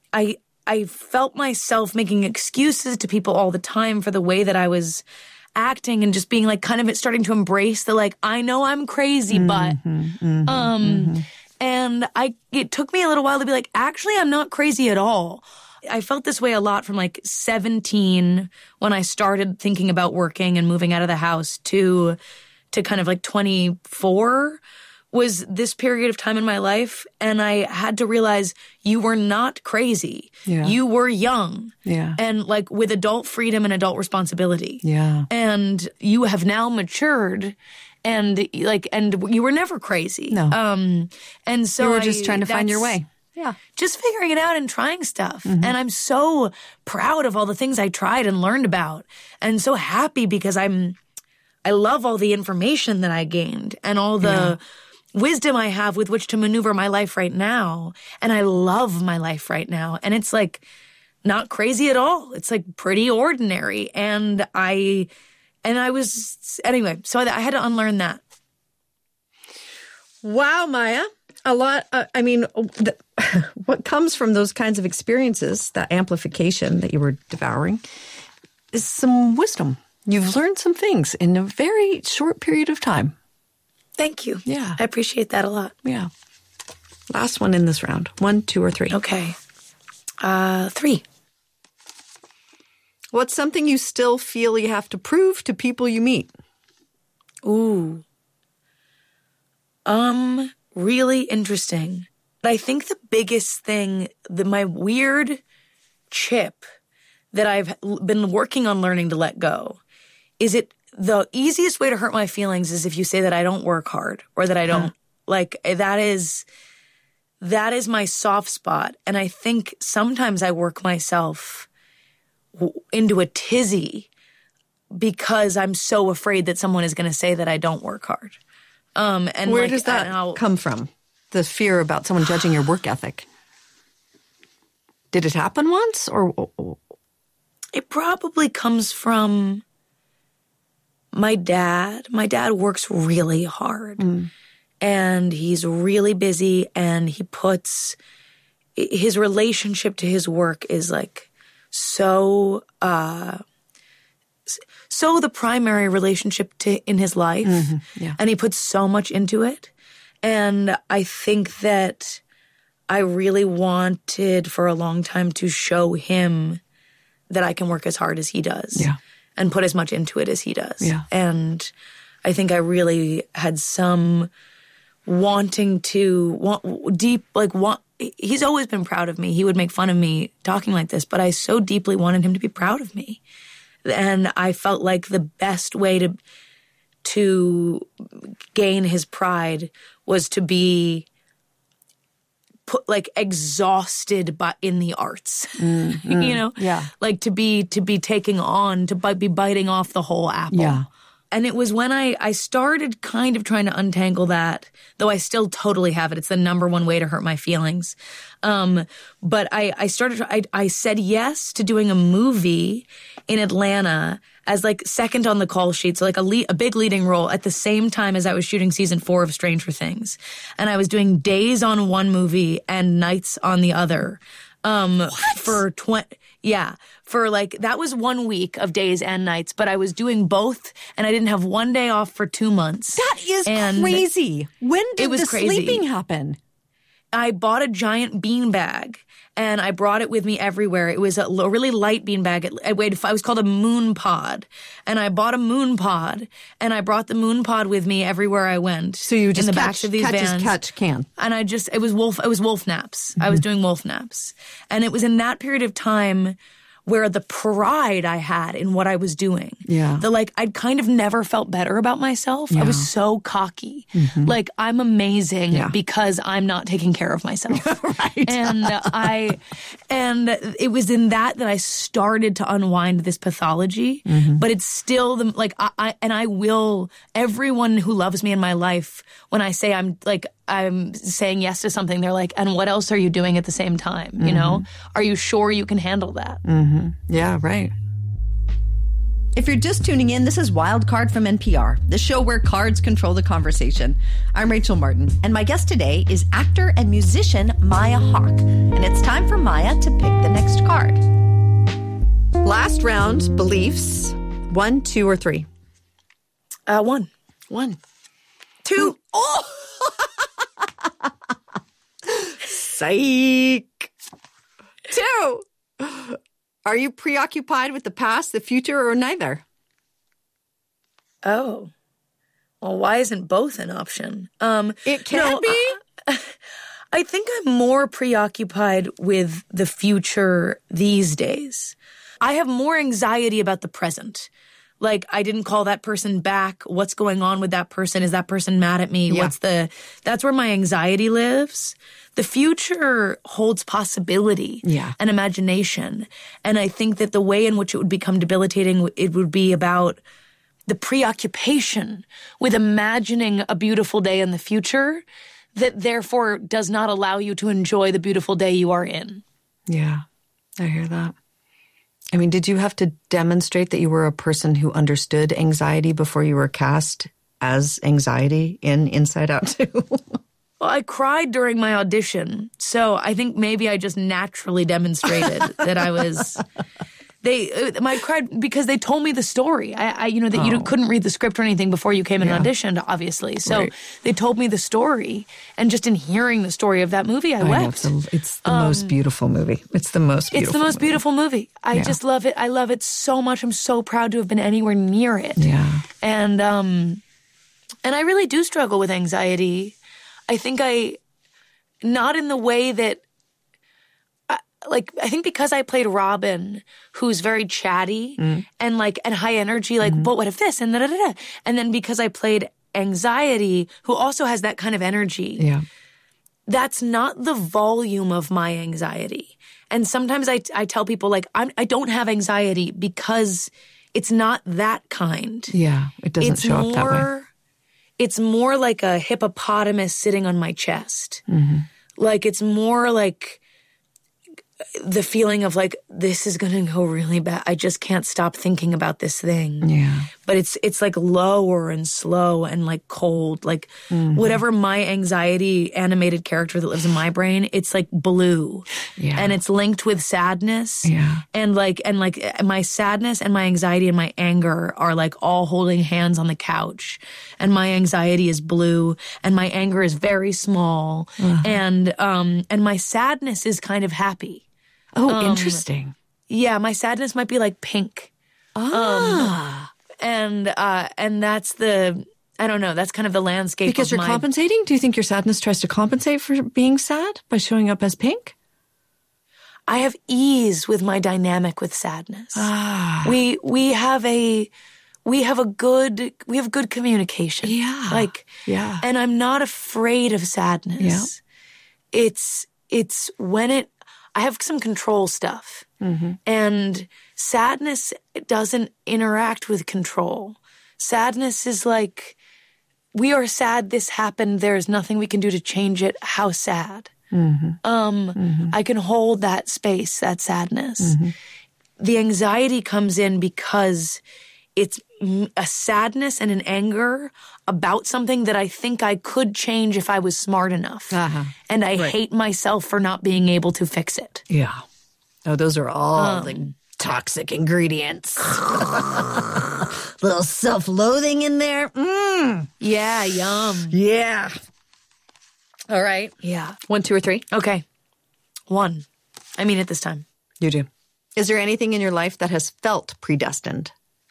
I felt myself making excuses to people all the time for the way that I was acting and just being like kind of starting to embrace the I know I'm crazy, but and it took me a little while to be like, actually I'm not crazy at all. I felt this way a lot from 17 when I started thinking about working and moving out of the house to kind of 24 was this period of time in my life. And I had to realize you were not crazy. Yeah. You were young. Yeah. And with adult freedom and adult responsibility. Yeah. And you have now matured and you were never crazy. No. And so you were just trying to find your way. Yeah. Just figuring it out and trying stuff. Mm-hmm. And I'm so proud of all the things I tried and learned about and so happy because I love all the information that I gained and all the wisdom I have with which to maneuver my life right now. And I love my life right now. And it's not crazy at all. It's pretty ordinary. And I was, anyway, so I had to unlearn that. Wow, Maya. A lot, what comes from those kinds of experiences, that amplification that you were devouring, is some wisdom. You've learned some things in a very short period of time. Thank you. Yeah. I appreciate that a lot. Yeah. Last one in this round. 1, 2, or 3. Okay. 3. What's something you still feel you have to prove to people you meet? Ooh. Really interesting. I think the biggest thing, my weird chip that I've been working on learning to let go is the easiest way to hurt my feelings is if you say that I don't work hard or that I don't that is my soft spot. And I think sometimes I work myself into a tizzy because I'm so afraid that someone is going to say that I don't work hard. And where does that come from? The fear about someone judging your work ethic. Did it happen once or? It probably comes from my dad. My dad works really hard and he's really busy and he puts his relationship to his work is so the primary relationship in his life. Mm-hmm. Yeah. And he puts so much into it. And I think that I really wanted for a long time to show him that I can work as hard as he does. Yeah. And put as much into it as he does. Yeah. And I think I really had some wanting to he's always been proud of me. He would make fun of me talking like this, but I so deeply wanted him to be proud of me. And I felt like the best way to gain his pride was to exhausted in the arts, you know? Yeah. Like to be taking on, to be biting off the whole apple. Yeah. And it was when I started kind of trying to untangle that, though I still totally have it. It's the number one way to hurt my feelings. But I said yes to doing a movie in Atlanta as like second on the call sheet. So like a big leading role at the same time as I was shooting season 4 of Stranger Things. And I was doing days on one movie and nights on the other. For like, that was 1 week of days and nights, but I was doing both and I didn't have one day off for 2 months. That is crazy. When did the sleeping happen? I bought a giant beanbag and I brought it with me everywhere. It was a really light beanbag. It was called a moon pod. And I bought a moon pod and I brought the moon pod with me everywhere I went. So you just in the backs of these vans. can. And it was wolf naps. I was doing wolf naps. And it was in that period of time where the pride I had in what I was doing. Yeah. I'd kind of never felt better about myself. Yeah. I was so cocky. Mm-hmm. Like, I'm amazing because I'm not taking care of myself. Right. And it was in that I started to unwind this pathology. Mm-hmm. But it's still everyone who loves me in my life, when I say I'm saying yes to something, they're like, and what else are you doing at the same time? Mm-hmm. You know, are you sure you can handle that? Mm-hmm. Yeah, right. If you're just tuning in, this is Wildcard from NPR, the show where cards control the conversation. I'm Rachel Martin, and my guest today is actor and musician Maya Hawke. And it's time for Maya to pick the next card. Last round, beliefs. 1, 2, or 3? 1. 1. 2. Oh! Psych. 2. Are you preoccupied with the past, the future, or neither? Oh. Well, why isn't both an option? It can be. I think I'm more preoccupied with the future these days. I have more anxiety about the present. Like, I didn't call that person back. What's going on with that person? Is that person mad at me? Yeah. That's where my anxiety lives. The future holds possibility and imagination. And I think that the way in which it would become debilitating, it would be about the preoccupation with imagining a beautiful day in the future that therefore does not allow you to enjoy the beautiful day you are in. Yeah, I hear that. I mean, did you have to demonstrate that you were a person who understood anxiety before you were cast as anxiety in Inside Out 2? Well, I cried during my audition, so I think maybe I just naturally demonstrated that I was. I cried because they told me the story. You couldn't read the script or anything before you came in and auditioned, obviously. So they told me the story, and just in hearing the story of that movie, I wept. It's the most beautiful movie. It's the most beautiful movie. I just love it. I love it so much. I'm so proud to have been anywhere near it. Yeah. And I really do struggle with anxiety. I think not in the way that. I think because I played Robin, who's very chatty and high energy, but what if this and da-da-da-da. And then because I played Anxiety, who also has that kind of energy, that's not the volume of my anxiety. And sometimes I tell people, I don't have anxiety because it's not that kind. Yeah, it doesn't show up that way. It's more like a hippopotamus sitting on my chest. Mm-hmm. It's more like the feeling of this is going to go really bad. I just can't stop thinking about this thing. Yeah. But it's lower and slow and cold. Whatever my anxiety animated character that lives in my brain, it's blue. Yeah. And it's linked with sadness. Yeah. And my sadness and my anxiety and my anger are all holding hands on the couch. And my anxiety is blue and my anger is very small. Uh-huh. And my sadness is kind of happy. Oh, interesting. Yeah, my sadness might be pink. And that's I don't know, that's kind of the landscape. Because you're compensating? Do you think your sadness tries to compensate for being sad by showing up as pink? I have ease with my dynamic with sadness. We have good communication. Yeah. And I'm not afraid of sadness. Yeah. it's when I have some control stuff. Mm-hmm. And sadness doesn't interact with control. Sadness is like, we are sad this happened. There's nothing we can do to change it. How sad. Mm-hmm. I can hold that space, that sadness. Mm-hmm. The anxiety comes in because it's a sadness and an anger about something that I think I could change if I was smart enough. Uh-huh. And I hate myself for not being able to fix it. Yeah. Oh, those are all the toxic ingredients. Little self-loathing in there. Mm. Yeah, yum. Yeah. All right. Yeah. 1, 2, or 3? Okay. 1. I mean it this time. You do. Is there anything in your life that has felt predestined?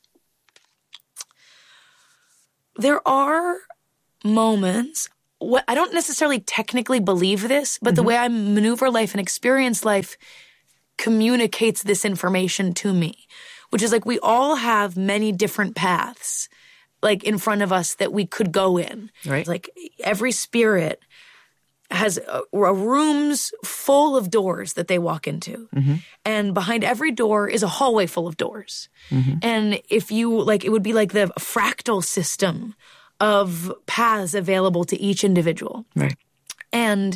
There are moments, I don't necessarily technically believe this, but the way I maneuver life and experience life communicates this information to me, which is like we all have many different paths like in front of us that we could go in. Right. Like every spirit has rooms full of doors that they walk into. Mm-hmm. And behind every door is a hallway full of doors. Mm-hmm. And if you like, it would be like the fractal system of paths available to each individual. Right. And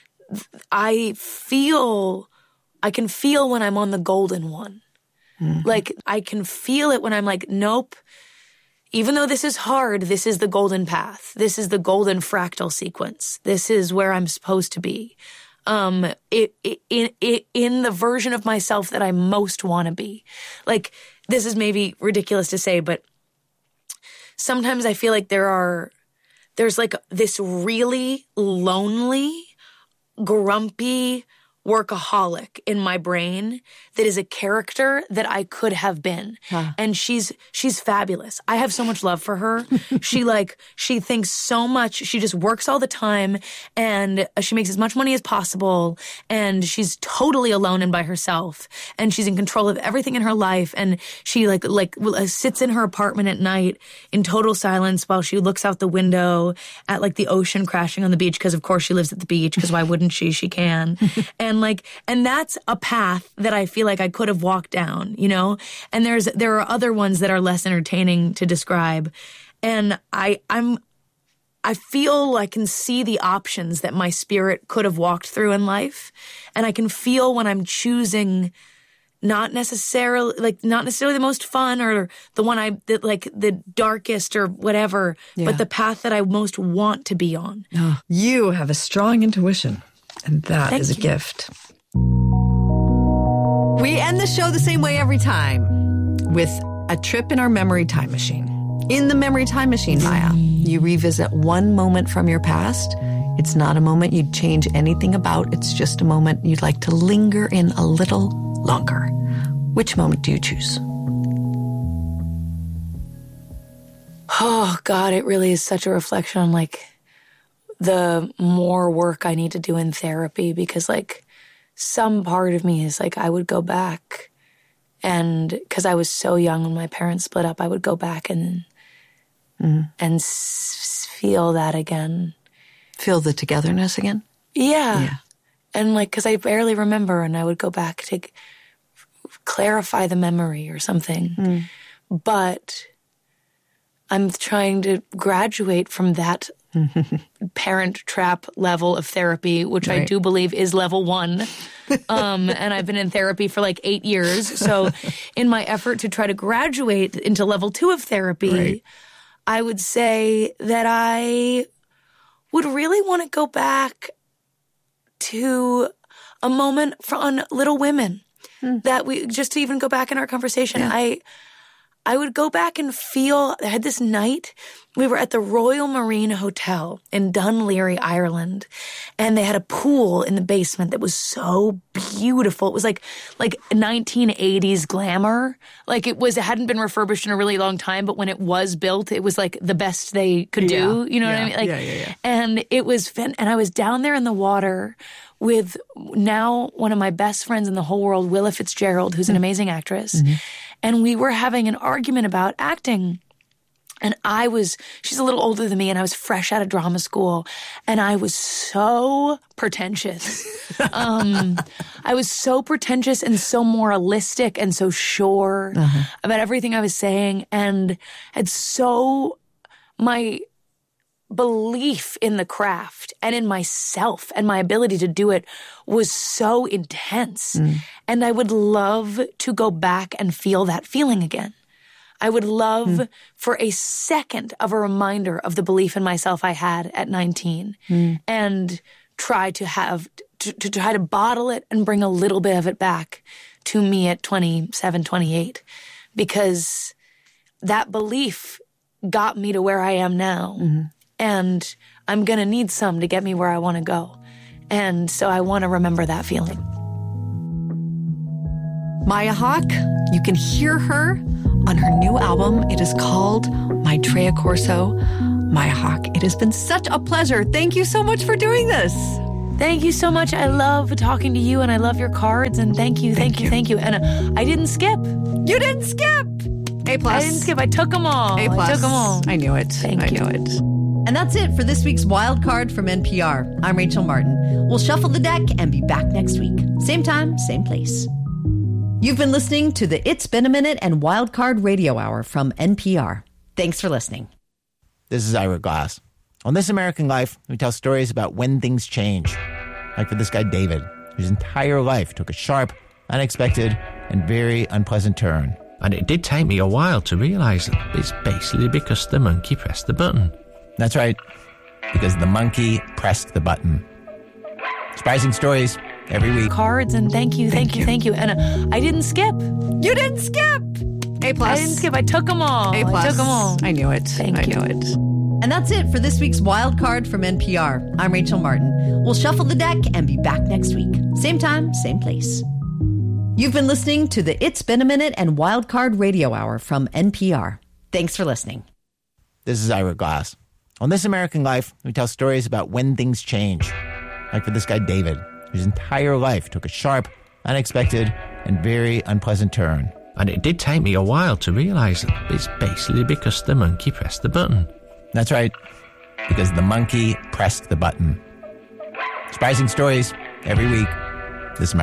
I can feel when I'm on the golden one. Mm-hmm. Like I can feel it when I'm like, nope. Even though this is hard, this is the golden path. This is the golden fractal sequence. This is where I'm supposed to be. In the version of myself that I most want to be. Like, this is maybe ridiculous to say, but sometimes I feel like there's like this really lonely, grumpy workaholic in my brain that is a character that I could have been. Huh. And she's fabulous. I have so much love for her. She thinks so much. She just works all the time and she makes as much money as possible and she's totally alone and by herself and she's in control of everything in her life and she sits in her apartment at night in total silence while she looks out the window at like the ocean crashing on the beach because of course she lives at the beach because why wouldn't she? She can. And that's a path that I feel like I could have walked down, you know? And there are other ones that are less entertaining to describe. And I feel I can see the options that my spirit could have walked through in life. And I can feel when I'm choosing not necessarily the most fun or the one the darkest or whatever, but the path that I most want to be on. Oh, you have a strong intuition. And that is a gift. We end the show the same way every time, with a trip in our memory time machine. In the memory time machine, Maya, you revisit one moment from your past. It's not a moment you'd change anything about. It's just a moment you'd like to linger in a little longer. Which moment do you choose? Oh, God, it really is such a reflection on, like, the more work I need to do in therapy because, like, some part of me is like, I would go back and because I was so young when my parents split up, I would go back and feel that again. Feel the togetherness again? Yeah. And like, because I barely remember and I would go back to clarify the memory or something. But I'm trying to graduate from that parent trap level of therapy, which I do believe is level 1. And I've been in therapy for like 8 years. So in my effort to try to graduate into level 2 of therapy, I would say that I would really want to go back to a moment on Little Women that we just to even go back in our conversation. I would go back and feel, I had this night, we were at the Royal Marine Hotel in Dunleary, Ireland, and they had a pool in the basement that was so beautiful. It was like 1980s glamour. Like it hadn't been refurbished in a really long time, but when it was built, it was like the best they could do. You know what I mean? Like, and it was, and I was down there in the water with now one of my best friends in the whole world, Willa Fitzgerald, who's an amazing actress. And we were having an argument about acting. And she's a little older than me, and I was fresh out of drama school, and I was so pretentious. I was so pretentious and so moralistic and so sure about everything I was saying, and my belief in the craft and in myself and my ability to do it was so intense. And I would love to go back and feel that feeling again. I would love for a second of a reminder of the belief in myself I had at 19 and try to bottle it and bring a little bit of it back to me at 27, 28, because that belief got me to where I am now. And I'm going to need some to get me where I want to go. And so I want to remember that feeling. Maya Hawke, you can hear her on her new album. It is called Maitreya Corso. Maya Hawke, it has been such a pleasure. Thank you so much for doing this. Thank you so much. I love talking to you, and I love your cards, and thank you. And I didn't skip. You didn't skip. A+. I didn't skip. I took them all. A+. I took them all. I knew it. Thank you. I knew it. And that's it for this week's Wild Card from NPR. I'm Rachel Martin. We'll shuffle the deck and be back next week. Same time, same place. You've been listening to the It's Been a Minute and Wild Card Radio Hour from NPR. Thanks for listening. This is Ira Glass. On This American Life, we tell stories about when things change. Like for this guy, David, whose entire life took a sharp, unexpected, and very unpleasant turn. And it did take me a while to realize that it's basically because the monkey pressed the button. That's right, because the monkey pressed the button. Surprising stories every week. Cards, and thank you. And I didn't skip. You didn't skip. A+. I didn't skip. I took them all. A+. I took them all. I knew it. Thank you. I knew it. And that's it for this week's Wild Card from NPR. I'm Rachel Martin. We'll shuffle the deck and be back next week. Same time, same place. You've been listening to the It's Been a Minute and Wild Card Radio Hour from NPR. Thanks for listening. This is Ira Glass. On This American Life, we tell stories about when things change. Like for this guy, David, whose entire life took a sharp, unexpected, and very unpleasant turn. And it did take me a while to realize that it's basically because the monkey pressed the button. That's right, because the monkey pressed the button. Surprising stories every week. This American